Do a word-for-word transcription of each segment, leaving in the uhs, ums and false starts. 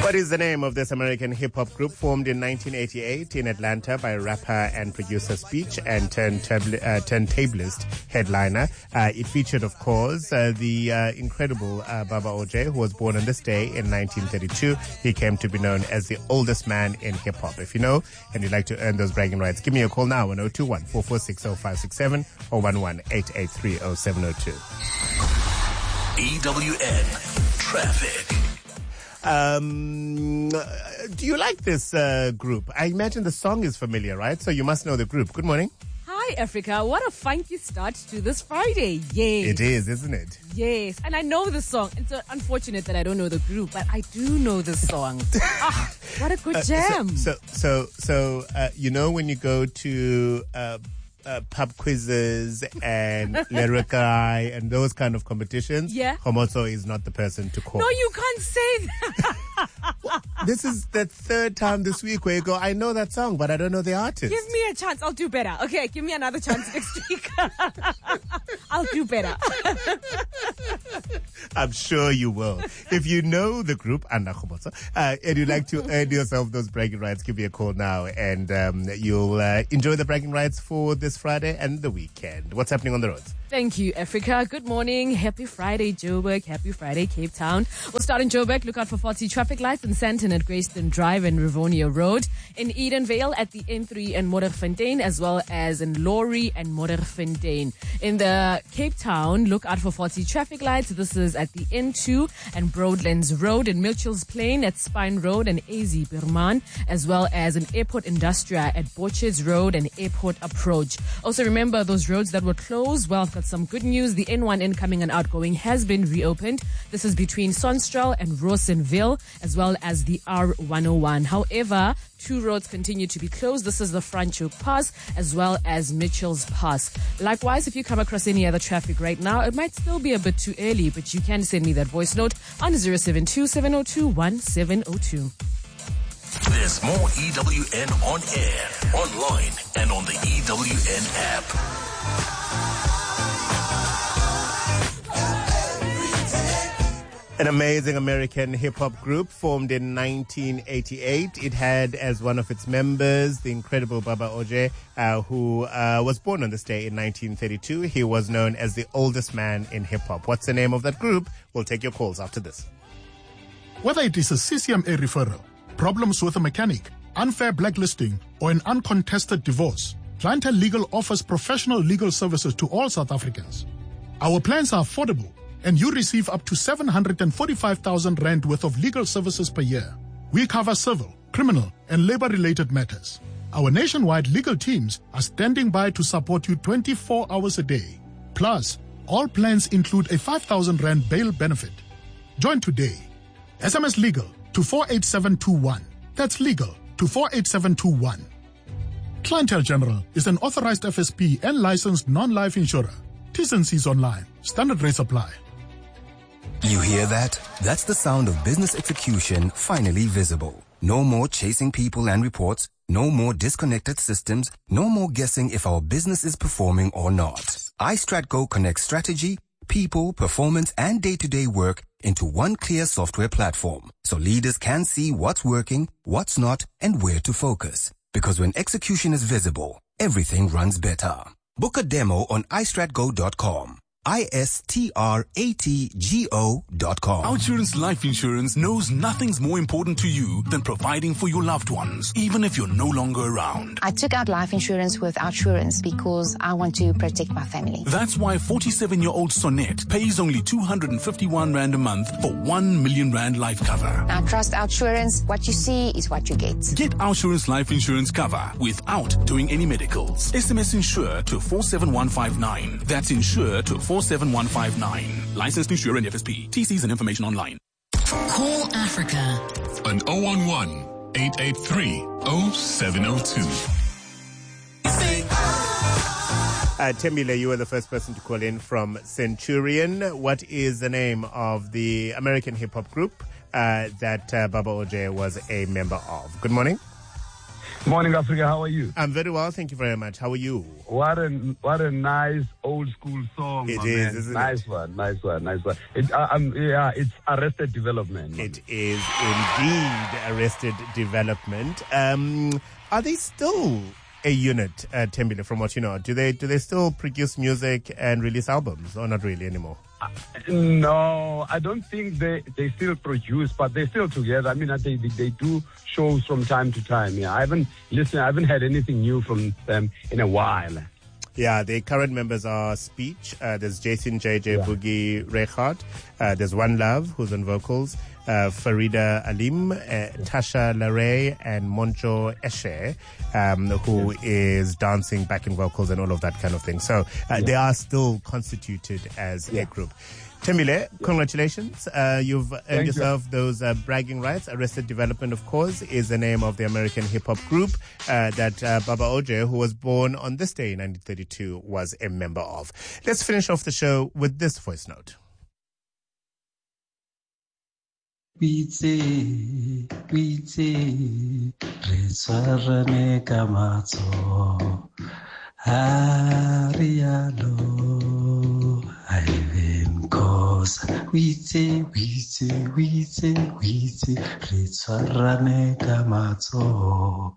What is the name of this American hip-hop group formed in nineteen eighty-eight in Atlanta by rapper and producer Speech and turntabl- uh, turntablist Headliner? Uh, it featured, of course, uh, the uh, incredible uh, Baba O J, who was born on this day in nineteen thirty-two. He came to be known as the oldest man in hip-hop. If you know and you'd like to earn those bragging rights, give me a call now on zero two one, four four six, zero five six seven or one one eight eight three zero seven zero two. E W N Traffic. Um, do you like this uh, group? I imagine the song is familiar, right? So you must know the group. Good morning. Hi, Africa. What a funky start to this Friday. Yes. It is, isn't it? Yes. And I know the song. It's so unfortunate that I don't know the group, but I do know the song. Ah, what a good Uh, jam. so, so, so, so uh, you know when you go to uh, uh, pub quizzes and Lyricae and those kind of competitions, Yeah. Khomotso is not the person to call. No, you can't say that. This is the third time this week where you go, I know that song, but I don't know the artist. Give me a chance. I'll do better. Okay, give me another chance next week. I'll do better. I'm sure you will. If you know the group, Anna Khomotso, uh, and you'd like to earn yourself those bragging rights, give me a call now and um, you'll uh, enjoy the bragging rights for this Friday and the weekend. What's happening on the roads? Thank you, Africa. Good morning. Happy Friday, Joburg. Happy Friday, Cape Town. We'll start in Joburg. Look out for faulty traffic lights in Sandton at Greyston Drive and Rivonia Road. In Edenvale at the N three and Modderfontein, as well as in Laurie and Modderfontein. In the Cape Town, look out for faulty traffic lights. This is at the N two and Broadlands Road, in Mitchell's Plain at Spine Road and A Z Birman, as well as in Airport Industria at Borchards Road and Airport Approach. Also remember those roads that were closed. Well, I've got some good news. The N one incoming and outgoing has been reopened. This is between Sonstral and Rawsonville, as well as the R one oh one. However, two roads continue to be closed. This is the Franschhoek Pass as well as Mitchell's Pass. Likewise, if you come across any other traffic right now, it might still be a bit too early, but you can send me that voice note on zero seven two, seven zero two, one seven zero two. There's more E W N on air, online, and on the E W N app. An amazing American hip-hop group formed in nineteen eighty-eight. It had as one of its members the incredible Baba O J, uh, who uh, was born on this day in nineteen thirty-two. He was known as the oldest man in hip-hop. What's the name of that group? We'll take your calls after this. Whether it is a C C M A referral, problems with a mechanic, unfair blacklisting, or an uncontested divorce, Clientele Legal offers professional legal services to all South Africans. Our plans are affordable, and you receive up to seven hundred forty-five thousand rand worth of legal services per year. We cover civil, criminal, and labor-related matters. Our nationwide legal teams are standing by to support you twenty-four hours a day. Plus, all plans include a five thousand rand bail benefit. Join today. S M S LEGAL to four eight seven two one. That's legal to four eight seven two one. Clientele General is an authorized F S P and licensed non-life insurer. T's and C's online. Standard rates apply. You hear that? That's the sound of business execution finally visible. No more chasing people and reports. No more disconnected systems. No more guessing if our business is performing or not. iStratGo connects strategy, people, performance, and day-to-day work into one clear software platform, so leaders can see what's working, what's not, and where to focus. Because when execution is visible, everything runs better. Book a demo on i strat go dot com. I S T R A T G O dot com. Outsurance Life Insurance knows nothing's more important to you than providing for your loved ones, even if you're no longer around. I took out life insurance with Outsurance because I want to protect my family. That's why forty-seven-year-old Sonette pays only two hundred fifty-one rand a month for one million rand life cover. I trust Outsurance. What you see is what you get. Get Outsurance Life Insurance cover without doing any medicals. S M S insure to four seven one five nine. That's insure to four seven one five nine. Licensed insurer and F S P. T Cs and information online. Call Africa on zero one one, eight eight three, zero seven zero two. Uh, Tembile, you were the first person to call in from Centurion. What is the name of the American hip-hop group uh, that uh, Baba O J was a member of? Good morning. Morning, Africa. How are you? I'm very well, thank you very much. How are you? What a what a nice old school song. It my is, man. isn't nice it? one, nice one, nice one. It, uh, um, yeah, it's Arrested Development. Man. It is indeed Arrested Development. Um, are they still a unit, uh, Tembile, from what you know? Do they do they still produce music and release albums, or not really anymore? Uh, no, I don't think they, they still produce, but they're still together. I mean, they, they they do shows from time to time. Yeah, I haven't listened. I haven't had anything new from them in a while. Yeah, the current members are Speech. Uh, there's Jason J J Yeah. Boogie Reichardt. Uh, there's One Love, who's on vocals. Uh, Farida Alim, uh, Tasha Larey, and Moncho Eshe, um, who is dancing, backing vocals, and all of that kind of thing. So uh, Yeah. they are still constituted as Yeah. a group. Tembile, congratulations. Uh, you've earned Thank yourself those uh, bragging rights. Arrested Development, of course, is the name of the American hip-hop group uh, that uh, Baba Oje, who was born on this day in nineteen thirty-two, was a member of. Let's finish off the show with this voice note. Bitse, bitse, re tshwarane ka matsoho. Arialo, Ivan Kosa. Bitse, bitse, bitse, bitse, re tshwarane ka matsoho.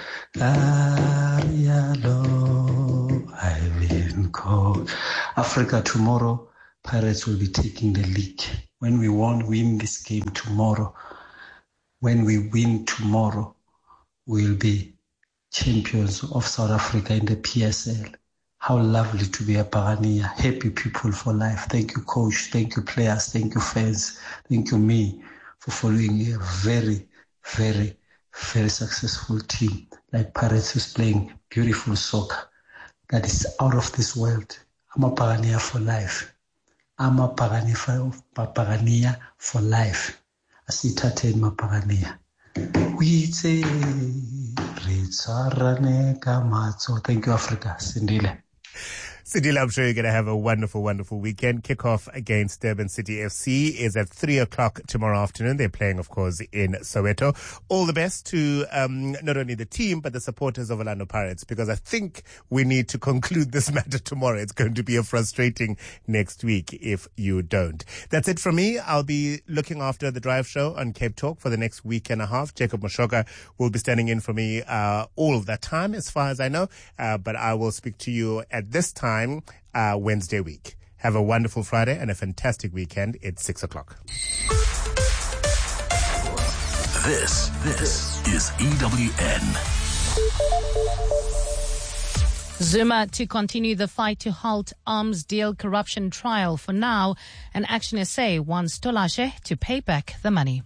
Arialo, Ivan Kosa. Africa tomorrow, Pirates will be taking the lead. When we won't win this game tomorrow, when we win tomorrow, we'll be champions of South Africa in the P S L. How lovely to be a Pagania. Happy people for life. Thank you, coach. Thank you, players. Thank you, fans. Thank you, me, for following a very, very, very successful team like Pirates is playing beautiful soccer that is out of this world. I'm a Pagania for life. I'm a Pagania for, Pagania for life. Asithathe mapagania. Uitse re tshwarane ka matso. Thank you, Africa. Sindile. Sindile, I'm sure you're going to have a wonderful, wonderful weekend. Kickoff against Durban City F C is at three o'clock tomorrow afternoon. They're playing, of course, in Soweto. All the best to um, not only the team, but the supporters of Orlando Pirates, because I think we need to conclude this matter tomorrow. It's going to be a frustrating next week if you don't. That's it from me. I'll be looking after the drive show on Cape Talk for the next week and a half. Jacob Moshoka will be standing in for me uh, all of that time, as far as I know. Uh, but I will speak to you at this time Uh, Wednesday week. Have a wonderful Friday and a fantastic weekend. It's six o'clock. This, this is E W N. Zuma to continue the fight to halt arms deal corruption trial. For now, an Action S A wants Tolashe to pay back the money.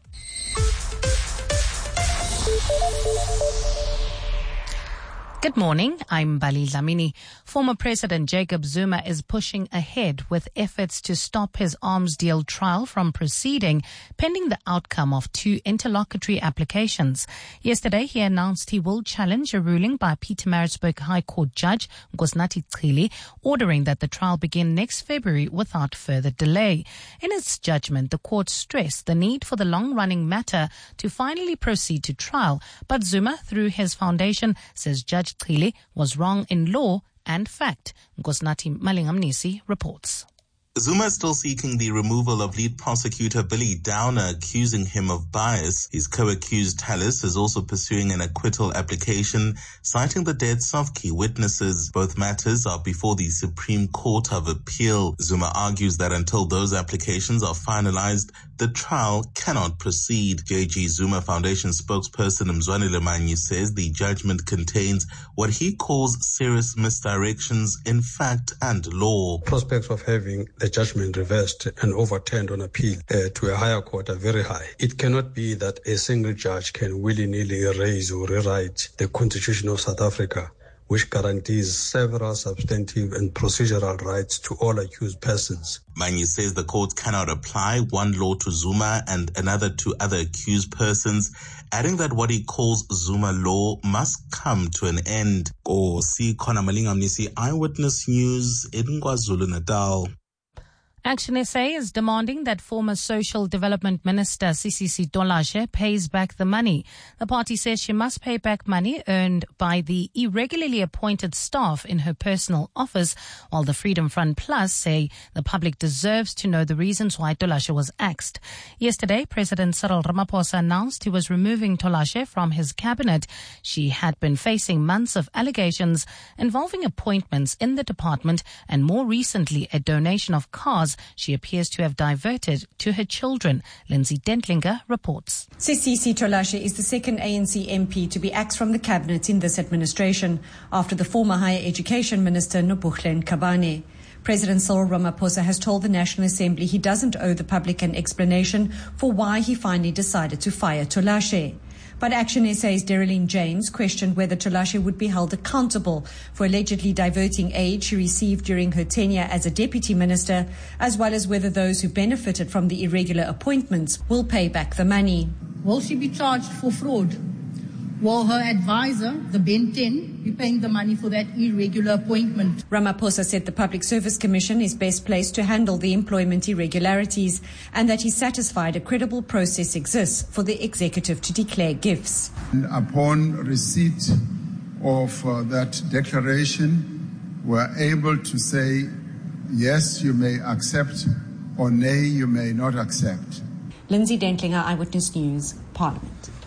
Good morning, I'm Bali Dlamini. Former President Jacob Zuma is pushing ahead with efforts to stop his arms deal trial from proceeding, pending the outcome of two interlocutory applications. Yesterday, he announced he will challenge a ruling by Pietermaritzburg High Court Judge Nkosinathi Chili, ordering that the trial begin next February without further delay. In its judgment, the court stressed the need for the long-running matter to finally proceed to trial, but Zuma, through his foundation, says Judge Chili was wrong in law and fact. Nkosinathi Malingamnisi reports. Zuma is still seeking the removal of lead prosecutor Billy Downer, accusing him of bias. His co-accused Tallis is also pursuing an acquittal application, citing the deaths of key witnesses. Both matters are before the Supreme Court of Appeal. Zuma argues that until those applications are finalized, the trial cannot proceed. J G Zuma Foundation spokesperson Mzwanele Manyi says the judgment contains what he calls serious misdirections in fact and law. Prospects of having the judgment reversed and overturned on appeal uh, to a higher court are very high. It cannot be that a single judge can willy-nilly erase or rewrite the Constitution of South Africa, which guarantees several substantive and procedural rights to all accused persons. Manyi says the court cannot apply one law to Zuma and another to other accused persons, adding that what he calls Zuma law must come to an end. Kosi Khona Malingamnisi, Eyewitness News in KwaZulu-Natal. Action S A is demanding that former Social Development Minister Sisisi Tolashe pays back the money. The party says she must pay back money earned by the irregularly appointed staff in her personal office, while the Freedom Front Plus say the public deserves to know the reasons why Tolashe was axed. Yesterday, President Cyril Ramaphosa announced he was removing Tolashe from his cabinet. She had been facing months of allegations involving appointments in the department and more recently a donation of cars she appears to have diverted to her children. Lindsay Dentlinger reports. Sisisi Tolashe is the second A N C M P to be axed from the cabinet in this administration after the former Higher Education Minister Nopuglen Kabane. President Cyril Ramaphosa has told the National Assembly he doesn't owe the public an explanation for why he finally decided to fire Tolashe. But Action S A's Dereline James questioned whether Tolashe would be held accountable for allegedly diverting aid she received during her tenure as a deputy minister, as well as whether those who benefited from the irregular appointments will pay back the money. Will she be charged for fraud? Will her advisor, the Ben ten, be paying the money for that irregular appointment? Ramaphosa said the Public Service Commission is best placed to handle the employment irregularities and that he's satisfied a credible process exists for the executive to declare gifts. And upon receipt of uh, that declaration, we're able to say, yes, you may accept, or nay, you may not accept. Lindsay Dentlinger, Eyewitness News, Parliament.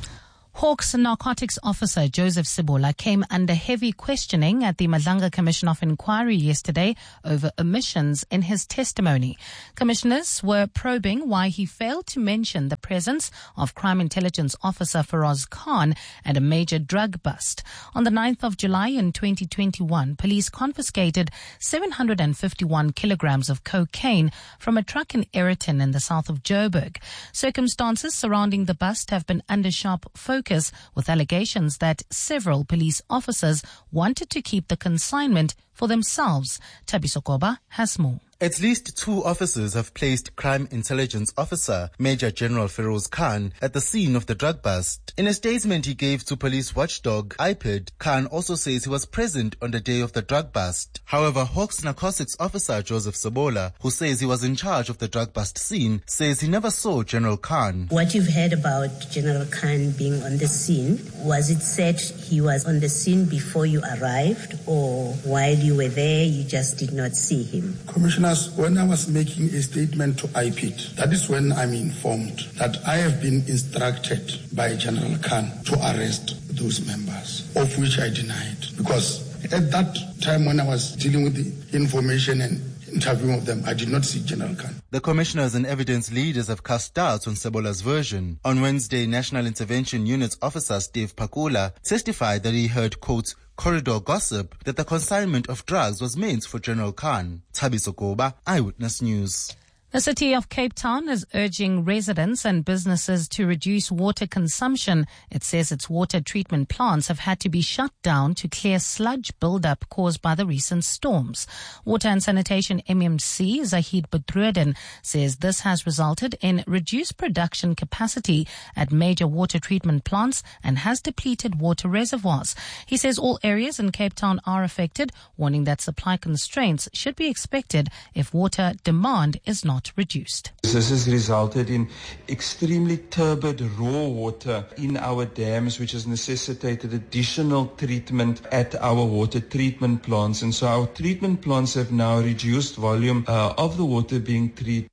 Hawks narcotics officer Joseph Sibola came under heavy questioning at the Madlanga Commission of Inquiry yesterday over omissions in his testimony. Commissioners were probing why he failed to mention the presence of Crime Intelligence Officer Feroz Khan at a major drug bust. On the ninth of July in twenty twenty-one, police confiscated seven hundred fifty-one kilograms of cocaine from a truck in Ayrton in the south of Joburg. Circumstances surrounding the bust have been under sharp focus, with allegations that several police officers wanted to keep the consignment for themselves. Thabiso Koba has more. At least two officers have placed Crime Intelligence Officer Major General Feroz Khan at the scene of the drug bust. In a statement he gave to police watchdog I P I D, Khan also says he was present on the day of the drug bust. However, Hawks Narcotics Officer Joseph Sibola, who says he was in charge of the drug bust scene, says he never saw General Khan. What you've heard about General Khan being on the scene, was it said he was on the scene before you arrived, or while you were there you just did not see him? Commissioner, when I was making a statement to I P I D, that is when I'm informed that I have been instructed by General Khan to arrest those members, of which I denied. Because at that time when I was dealing with the information and interviewing of them, I did not see General Khan. The commissioners and evidence leaders have cast doubts on Sebola's version. On Wednesday, National Intervention Units Officer Steve Pakula testified that he heard, quote, corridor gossip that the consignment of drugs was meant for General Khan. Thabiso Koba, Eyewitness News. The city of Cape Town is urging residents and businesses to reduce water consumption. It says its water treatment plants have had to be shut down to clear sludge buildup caused by the recent storms. Water and Sanitation M M C Zahid Badruddin says this has resulted in reduced production capacity at major water treatment plants and has depleted water reservoirs. He says all areas in Cape Town are affected, warning that supply constraints should be expected if water demand is not reduced. This has resulted in extremely turbid raw water in our dams, which has necessitated additional treatment at our water treatment plants. And so our treatment plants have now reduced volume uh, of the water being treated.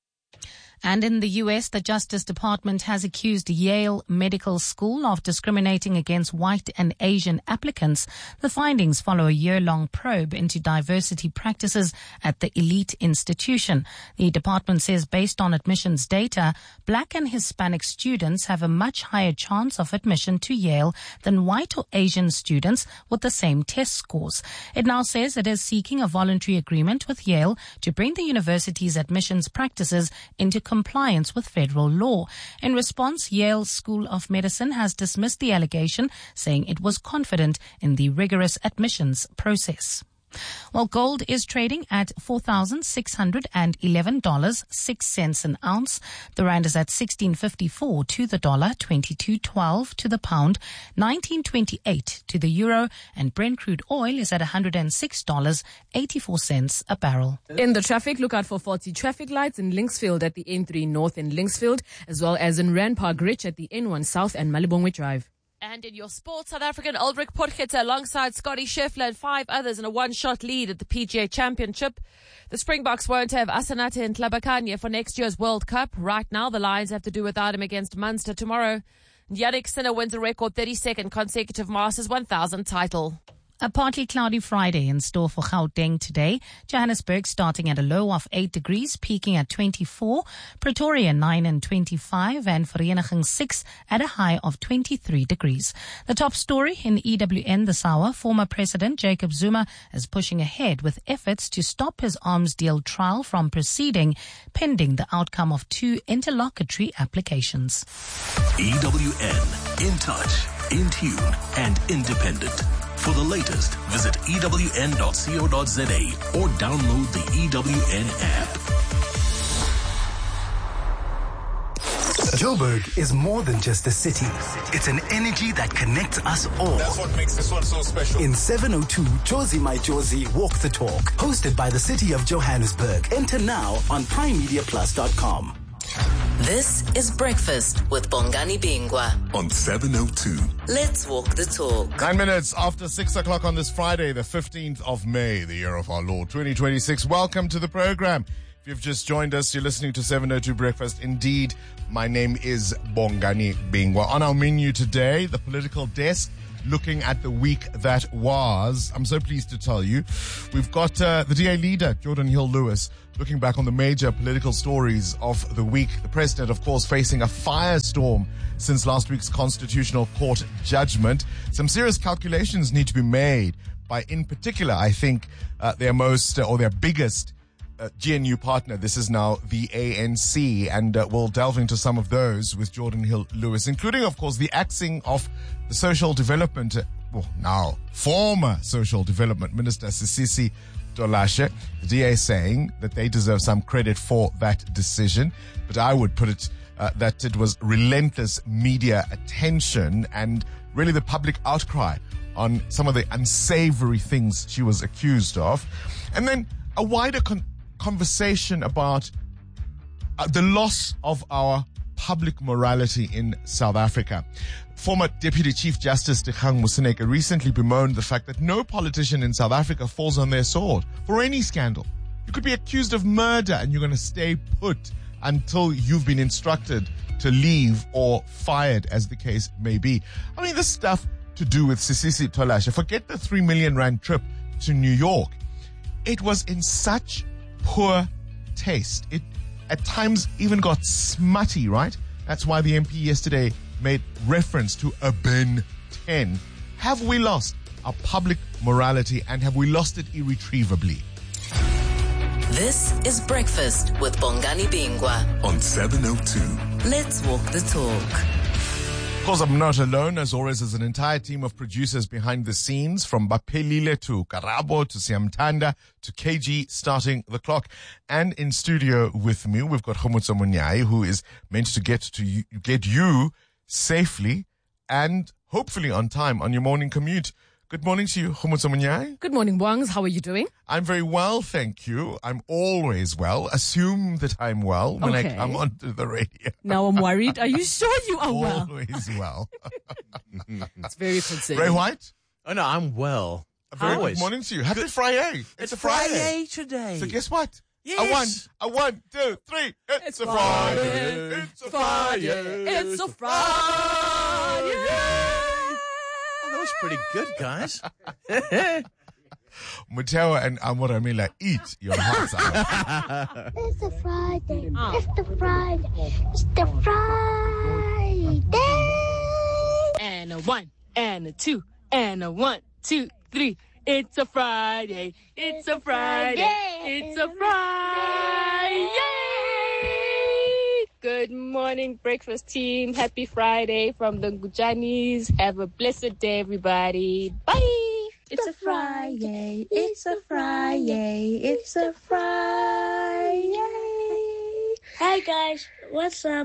And in the U S, the Justice Department has accused Yale Medical School of discriminating against white and Asian applicants. The findings follow a year-long probe into diversity practices at the elite institution. The department says based on admissions data, black and Hispanic students have a much higher chance of admission to Yale than white or Asian students with the same test scores. It now says it is seeking a voluntary agreement with Yale to bring the university's admissions practices into compliance with federal law. In response, Yale School of Medicine has dismissed the allegation, saying it was confident in the rigorous admissions process. Well, gold is trading at four thousand six hundred eleven dollars and six cents an ounce. The rand is at sixteen fifty-four to the dollar, twenty-two twelve to the pound, nineteen twenty-eight to the euro, and Brent crude oil is at one hundred six dollars and eighty-four cents a barrel. In the traffic, look out for faulty traffic lights in Linksfield at the N three North in Linksfield, as well as in Rand Park Ridge at the N one South and Malibongwe Drive. And in your sports, South African Ulrich Potgieter alongside Scotty Scheffler and five others in a one-shot lead at the P G A Championship. The Springboks won't have Asanate and Tlabakanye for next year's World Cup. Right now, the Lions have to do without him against Munster tomorrow. Yannick Sinner wins a record thirty-second consecutive Masters one thousand title. A partly cloudy Friday in store for Gauteng today. Johannesburg starting at a low of eight degrees, peaking at twenty-four. Pretoria nine and twenty-five, and Vereeniging six at a high of twenty-three degrees. The top story in E W N this hour, former President Jacob Zuma is pushing ahead with efforts to stop his arms deal trial from proceeding, pending the outcome of two interlocutory applications. E W N, in touch, in tune, and independent. For the latest, visit E W N dot co dot za or download the E W N app. Joburg is more than just a city. It's an energy that connects us all. That's what makes this one so special. In seven oh two, Josie My Josie Walk the Talk, hosted by the City of Johannesburg. Enter now on prime media plus dot com. This is Breakfast with Bongani Bingwa on seven oh two. Let's walk the talk. Nine minutes after six o'clock on this Friday, the fifteenth of May, the year of our Lord, twenty twenty-six. Welcome to the program. If you've just joined us, you're listening to seven oh two Breakfast. Indeed, my name is Bongani Bingwa. On our menu today, the political desk, looking at the week that was. I'm so pleased to tell you, we've got uh, the D A leader, Jordan Hill-Lewis, looking back on the major political stories of the week. The president, of course, facing a firestorm since last week's Constitutional Court judgment. Some serious calculations need to be made by, in particular, I think, uh, their most uh, or their biggest Uh, G N U partner. This is now the A N C, and uh, we'll delve into some of those with Jordan Hill-Lewis, including, of course, the axing of the social development, uh, well, now former social development minister Sisisi Tolashe. The D A saying that they deserve some credit for that decision, but I would put it uh, that it was relentless media attention and really the public outcry on some of the unsavory things she was accused of, and then a wider con- conversation about uh, the loss of our public morality in South Africa. Former Deputy Chief Justice Dikgang Moseneke recently bemoaned the fact that no politician in South Africa falls on their sword for any scandal. You could be accused of murder and you're going to stay put until you've been instructed to leave or fired, as the case may be. I mean, this stuff to do with Sisisi Tolashe, forget the three million rand trip to New York. It was in such poor taste. It at times even got smutty, right? That's why the M P yesterday made reference to a Ben ten. Have we lost our public morality, and have we lost it irretrievably? This is Breakfast with Bongani Bingwa on seven oh two. Let's walk the talk. Of course, I'm not alone. As always, there's an entire team of producers behind the scenes, from Bapelile to Karabo to Siamtanda to K G, starting the clock. And in studio with me, we've got Khomotso Munyai, who is meant to get to you, get you safely and hopefully on time on your morning commute. Good morning to you, Khomotso Munyai. Good morning, Wangs. How are you doing? I'm very well, thank you. I'm always well. Assume that I'm well when Okay. I come onto the radio. Now I'm worried. Are you sure you are well? Always well. It's very concerning. Ray White? Oh, no, I'm well. A very Always. good morning to you. Happy Friday. It's, It's a Friday. Friday today. So guess what? Yes. A one, a one, two, three. It's, It's a Friday. Friday. It's a Friday. It's a Friday. Oh, that was pretty good, guys. Mateo and Amoramila, eat your hearts out. It's a Friday. It's the Friday. It's the Friday. And a one, and a two, and a one, two, three. It's a Friday. It's a Friday. It's a Friday. Good morning, breakfast team. Happy Friday from the Gujanis. Have a blessed day, everybody. Bye. It's a Friday. It's a Friday. It's a Friday. Hi guys, what's up?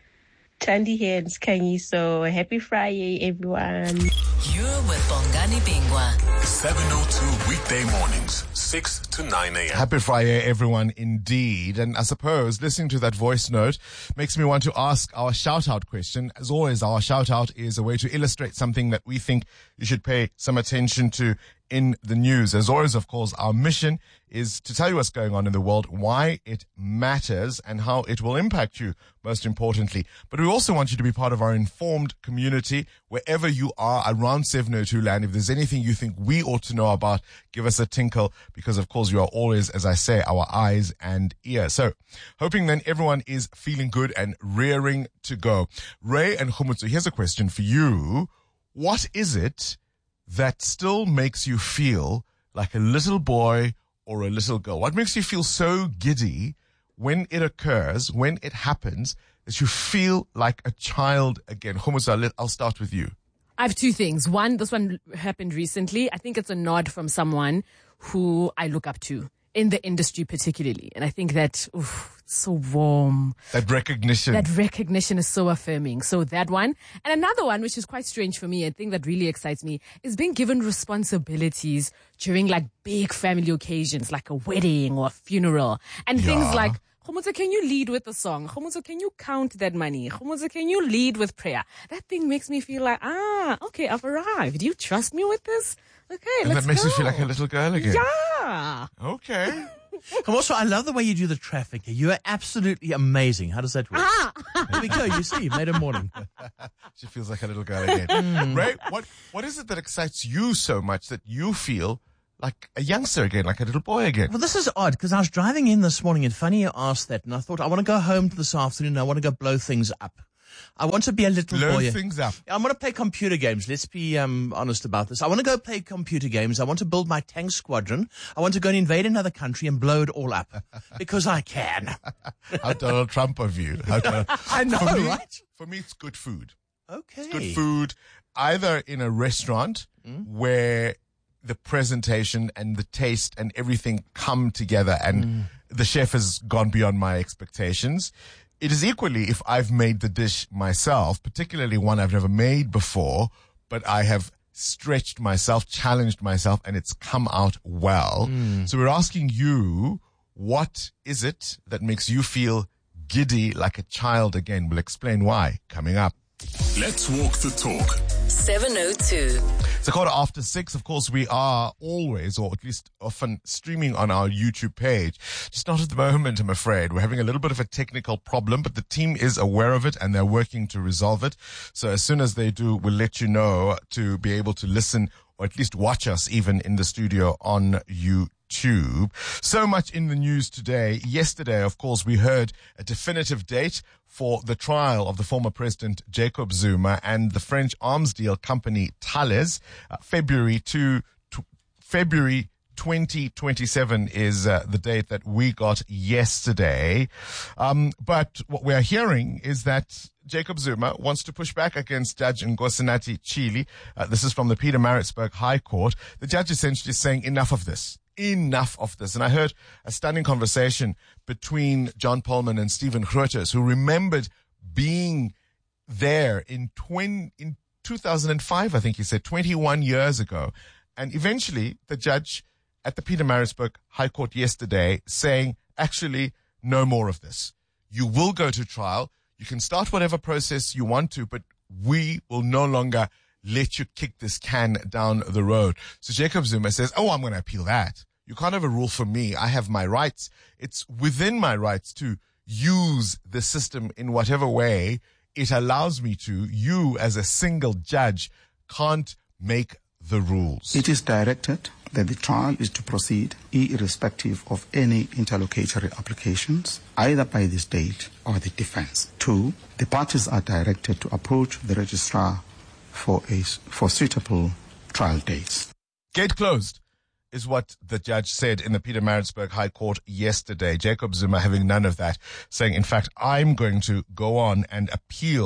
Tandy here, it's Kanyi. So happy Friday, everyone. You're with Bongani Bingwa. seven oh two weekday mornings, six to nine a.m. Happy Friday, everyone, indeed. And I suppose listening to that voice note makes me want to ask our shout-out question. As always, our shout-out is a way to illustrate something that we think you should pay some attention to in the news. As always, of course, our mission is to tell you what's going on in the world, why it matters, and how it will impact you, most importantly. But we also want you to be part of our informed community, wherever you are around seven oh two land. If there's anything you think we ought to know about, give us a tinkle, because, of course, you are always, as I say, our eyes and ears. So, hoping then everyone is feeling good and rearing to go. Ray and Khumutsu, here's a question for you. What is it that still makes you feel like a little boy or a little girl? What makes you feel so giddy when it occurs, when it happens, that you feel like a child again? Khumutsu, I'll start with you. I have two things. One, this one happened recently. I think it's a nod from someone who I look up to in the industry particularly. And I think that, oof, it's so warm. That recognition. That recognition is so affirming. So that one. And another one, which is quite strange for me, a thing that really excites me, is being given responsibilities during like big family occasions, like a wedding or a funeral. And Yeah. things like, Khumutsu, can you lead with a song? Khumutsu, can you count that money? Khumutsu, can you lead with prayer? That thing makes me feel like, ah, okay, I've arrived. Do you trust me with this? Okay, And let's that makes go. you feel like a little girl again. Yeah. Okay. And also, I love the way you do the traffic. You are absolutely amazing. How does that work? Ah. There we go. You see, you made a morning. She feels like a little girl again. Mm. Ray, what, what is it that excites you so much that you feel like a youngster again, like a little boy again? Well, this is odd because I was driving in this morning and funny you asked that, and I thought I want to go home this afternoon. I want to go blow things up. I want to be a little Blow boy. things up. I want to play computer games. Let's be um, honest about this. I want to go play computer games. I want to build my tank squadron. I want to go and invade another country and blow it all up because I can. How Donald Trump of you. How Donald- I know, for me, right? For me, it's good food. Okay. It's good food, either in a restaurant Mm. where the presentation and the taste and everything come together and Mm. the chef has gone beyond my expectations. It is equally if I've made the dish myself, particularly one I've never made before, but I have stretched myself, challenged myself, and it's come out well. Mm. So we're asking you, what is it that makes you feel giddy like a child again? We'll explain why coming up. Let's walk the talk. seven oh two. It's a quarter after six. Of course, we are always, or at least often, streaming on our YouTube page. Just not at the moment, I'm afraid. We're having a little bit of a technical problem, but the team is aware of it and they're working to resolve it. So as soon as they do, we'll let you know to be able to listen or at least watch us even in the studio on YouTube. So much in the news today. Yesterday, of course, we heard a definitive date for the trial of the former president Jacob Zuma and the French arms deal company Thales. Uh, February two, tw- February twenty twenty-seven is uh, the date that we got yesterday. Um, but what we are hearing is that Jacob Zuma wants to push back against Judge Nkosinathi Chili. Uh, this is from the Pietermaritzburg High Court. The judge essentially is saying enough of this. Enough of this. And I heard a stunning conversation between John Polman and Stephen Grootes, who remembered being there in twenty, in two thousand five, I think he said, twenty-one years ago. And eventually the judge at the Pietermaritzburg High Court yesterday saying, actually, no more of this. You will go to trial. You can start whatever process you want to, but we will no longer let you kick this can down the road. So Jacob Zuma says, oh, I'm going to appeal that. You can't have a rule for me. I have my rights. It's within my rights to use the system in whatever way it allows me to. You, as a single judge, can't make the rules. It is directed that the trial is to proceed irrespective of any interlocutory applications, either by the state or the defense. Two, the parties are directed to approach the registrar for a for suitable trial dates. Gate closed is what the judge said in the Pietermaritzburg High Court yesterday. Jacob Zuma having none of that, saying, in fact, I'm going to go on and appeal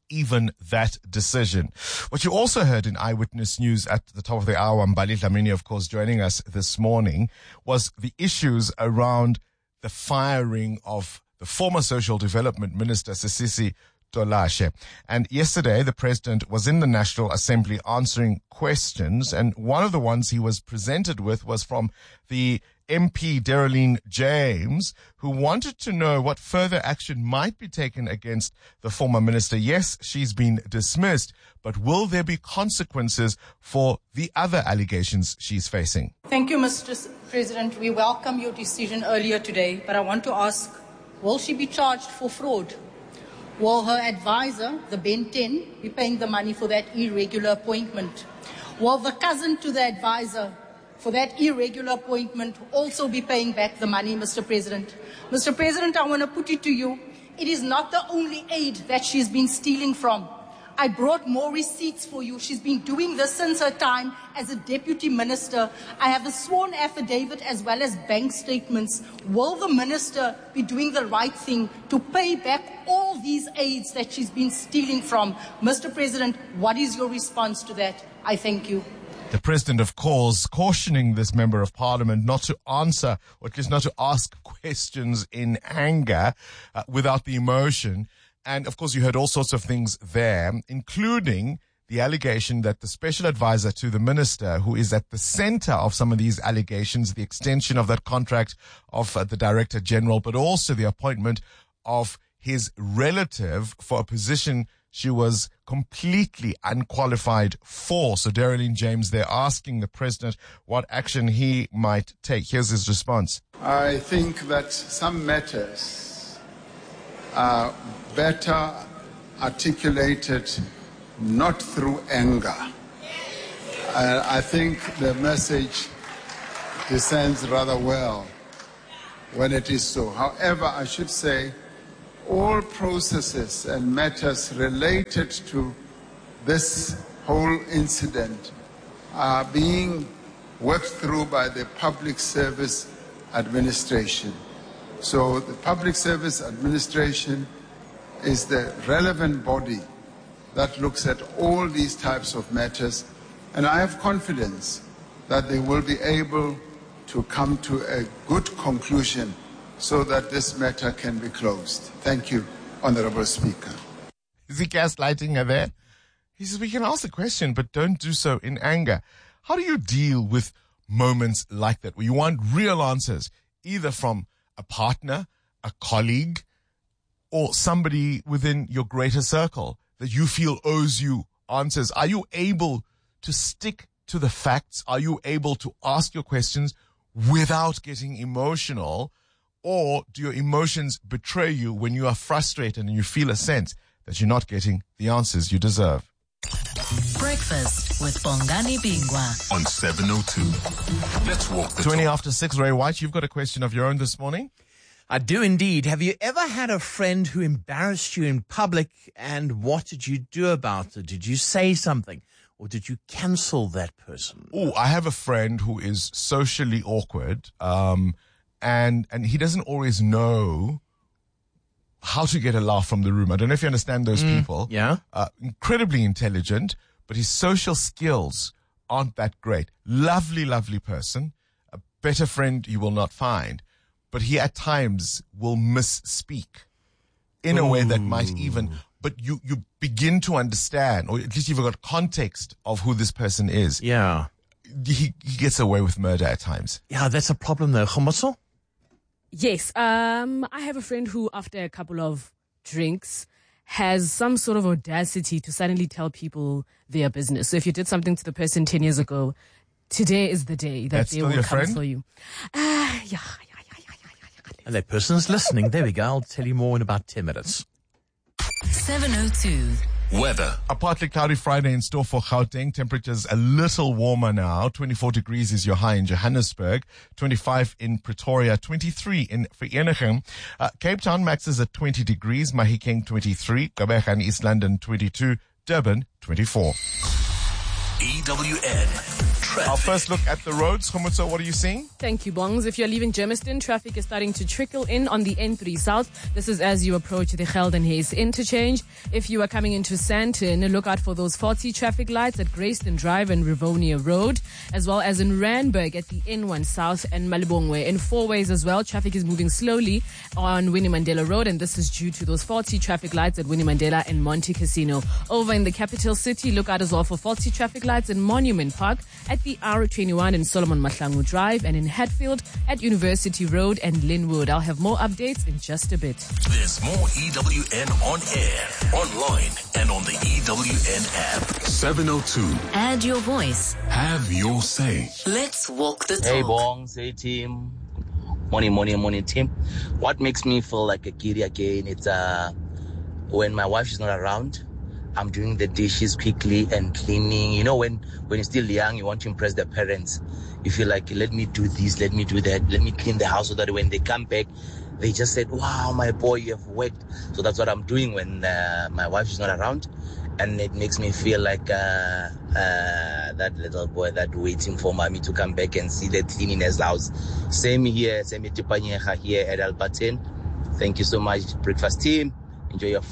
even that decision. What you also heard in Eyewitness News at the top of the hour, Mbali Dlamini, of course, joining us this morning, was the issues around the firing of the former Social Development Minister, Sisisi Tolashe. And yesterday, the president was in the National Assembly answering questions, and one of the ones he was presented with was from the M P Derelene James, who wanted to know what further action might be taken against the former minister. Yes, she's been dismissed, but will there be consequences for the other allegations she's facing? Thank you, Mister President. We welcome your decision earlier today, but I want to ask, will she be charged for fraud? Will her advisor, the Ben ten, be paying the money for that irregular appointment? Will the cousin to the advisor for that irregular appointment also be paying back the money, Mister President? Mister President, I want to put it to you, it is not the only aid that she's been stealing from. I brought more receipts for you. She's been doing this since her time as a deputy minister. I have a sworn affidavit as well as bank statements. Will the minister be doing the right thing to pay back all these aids that she's been stealing from? Mister President, what is your response to that? I thank you. The president, of course, cautioning this member of parliament not to answer, or at least not to ask questions in anger uh, without the emotion. And, of course, you heard all sorts of things there, including the allegation that the special advisor to the minister, who is at the center of some of these allegations, the extension of that contract of uh, the director general, but also the appointment of his relative for a position she was completely unqualified for. So Derelene James, they're asking the president what action he might take. Here's his response. I think that some matters are better articulated not through anger. Uh, I think the message descends rather well when it is so. However, I should say all processes and matters related to this whole incident are being worked through by the Public Service Administration. So the Public Service Administration is the relevant body that looks at all these types of matters, and I have confidence that they will be able to come to a good conclusion so that this matter can be closed. Thank you, Honorable Speaker. Is he gaslighting her there? He says, we can ask the question, but don't do so in anger. How do you deal with moments like that where you want real answers, either from a partner, a colleague, or somebody within your greater circle that you feel owes you answers? Are you able to stick to the facts? Are you able to ask your questions without getting emotional? Or do your emotions betray you when you are frustrated and you feel a sense that you're not getting the answers you deserve? Breakfast with Bongani Bingwa on seven oh two. Let's walk the twenty talk. after six, Ray White, you've got a question of your own this morning? I do indeed. Have you ever had a friend who embarrassed you in public, and what did you do about it? Did you say something, or did you cancel that person? Oh, I have a friend who is socially awkward, um, and and he doesn't always know how to get a laugh from the room. I don't know if you understand those Mm, people. yeah. Uh, incredibly intelligent, but his social skills aren't that great. Lovely, lovely person. A better friend you will not find. But he at times will misspeak in a way that might even, but you, you begin to understand, or at least you've got context of who this person is. Yeah. He, he gets away with murder at times. Yeah, that's a problem though. Khomoso? Yes. Um, I have a friend who, after a couple of drinks, has some sort of audacity to suddenly tell people their business. So if you did something to the person ten years ago, today is the day that That's they still will your come friend? for you. Ah, yeah. And that person's listening. There we go. I'll tell you more in about ten minutes. seven oh two. Weather. A partly cloudy Friday in store for Gauteng. Temperatures a little warmer now. twenty-four degrees is your high in Johannesburg. twenty-five in Pretoria. twenty-three in Vereeniging. Uh, Cape Town maxes at twenty degrees. Mahikeng twenty-three. Gqeberha and East London twenty-two. Durban twenty-four. E W N traffic. Our first look at the roads. Khomotso, what are you seeing? Thank you, Bongs. If you're leaving Germiston, traffic is starting to trickle in on the N three South. This is as you approach the Geldenhuys interchange. If you are coming into Sandton, look out for those faulty traffic lights at Grayston Drive and Rivonia Road, as well as in Randburg at the N one South and Malibongwe. In four ways as well, traffic is moving slowly on Winnie Mandela Road, and this is due to those faulty traffic lights at Winnie Mandela and Monte Casino. Over in the capital city, look out as well for faulty traffic lights in Monument Park, at the R twenty-one in Solomon Mahlangu Drive, and in Hatfield at University Road and Linwood. I'll have more updates in just a bit. There's more E W N on air, online, and on the E W N app. seven oh two. Add your voice. Have your say. Let's walk the talk. Hey, Bongs. Hey, team. Morning, morning, morning, team. What makes me feel like a giddy again, it's uh, when my wife is not around, I'm doing the dishes quickly and cleaning. You know, when, when you're still young, you want to impress the parents. You feel like, let me do this, let me do that, let me clean the house so that when they come back, they just said, wow, my boy, you have worked. So that's what I'm doing when uh, my wife is not around. And it makes me feel like uh, uh, that little boy that waiting for mommy to come back and see the cleanliness house. Same here, same here at Alberton. Thank you so much, breakfast team. Enjoy your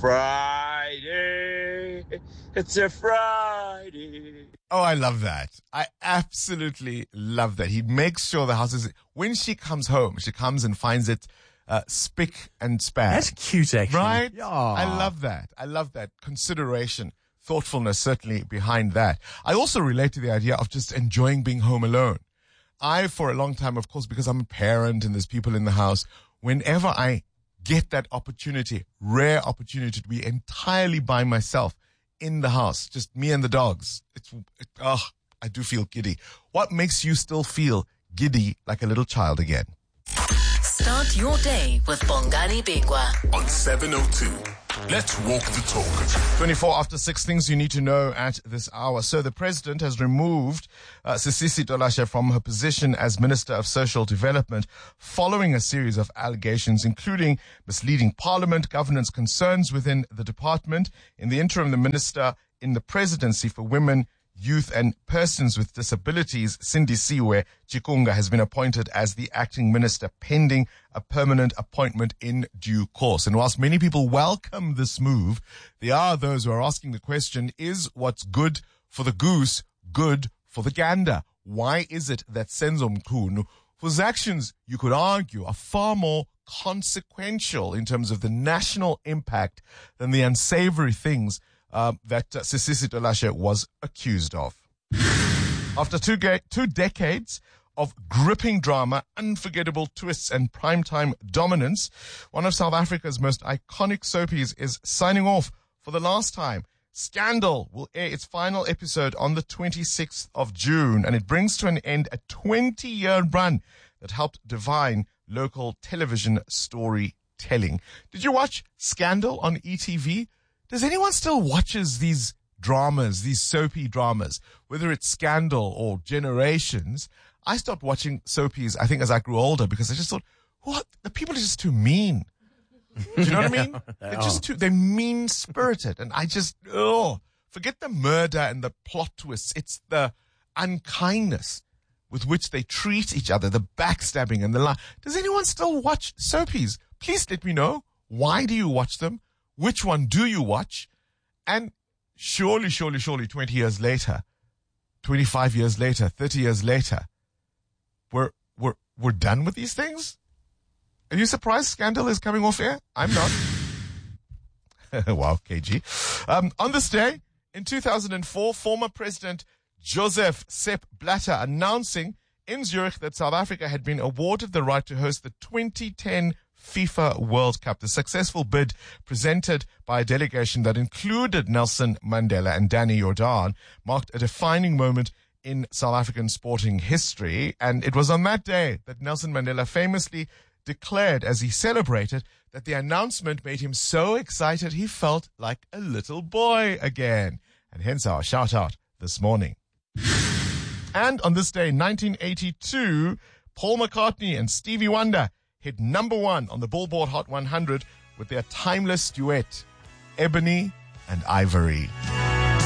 Friday. It's a Friday. Oh, I love that. I absolutely love that. He makes sure the house is... When she comes home, she comes and finds it uh, spick and span. That's cute, actually. Right? Yeah. I love that. I love that. Consideration, thoughtfulness certainly behind that. I also relate to the idea of just enjoying being home alone. I, for a long time, of course, because I'm a parent and there's people in the house, whenever I get that opportunity, rare opportunity to be entirely by myself in the house, just me and the dogs, it's, it, oh, I do feel giddy. What makes you still feel giddy like a little child again? Start your day with Bongani Bigwa on seven oh two. Let's walk the talk. twenty-four after six, things you need to know at this hour. So the president has removed uh, Sisisi Tolashe from her position as Minister of Social Development following a series of allegations, including misleading Parliament, governance concerns within the department. In the interim, the Minister in the Presidency for Women, Youth and Persons with Disabilities, Cindy Siwe Chikunga, has been appointed as the acting minister pending a permanent appointment in due course. And whilst many people welcome this move, there are those who are asking the question, is what's good for the goose good for the gander? Why is it that Senzo Mkhunu, whose actions, you could argue, are far more consequential in terms of the national impact than the unsavory things Uh, that uh, Sisisi Tolashe was accused of? After two, ga- two decades of gripping drama, unforgettable twists and primetime dominance, one of South Africa's most iconic soapies is signing off for the last time. Scandal will air its final episode on the twenty-sixth of June, and it brings to an end a twenty-year run that helped define local television storytelling. Did you watch Scandal on E T V? Does anyone still watches these dramas, these soapy dramas, whether it's Scandal or Generations? I stopped watching soapies, I think, as I grew older, because I just thought, what? The people are just too mean. Do you know what I mean? They're just too, they're mean-spirited. And I just, oh, forget the murder and the plot twists. It's the unkindness with which they treat each other, the backstabbing and the lie. Does anyone still watch soapies? Please let me know. Why do you watch them? Which one do you watch? And surely, surely, surely twenty years later, twenty-five years later, thirty years later, we're, we're, we're done with these things? Are you surprised Scandal is coming off air? I'm not. Wow, K G. Um, on this day, in two thousand four, former President Joseph Sepp Blatter announcing in Zurich that South Africa had been awarded the right to host the twenty ten FIFA World Cup. The successful bid, presented by a delegation that included Nelson Mandela and Danny Jordan, marked a defining moment in South African sporting history. And it was on that day that Nelson Mandela famously declared, as he celebrated, that the announcement made him so excited he felt like a little boy again. And hence our shout out this morning. And on this day, nineteen eighty-two, Paul McCartney and Stevie Wonder hit number one on the Billboard Hot one hundred with their timeless duet, Ebony and Ivory.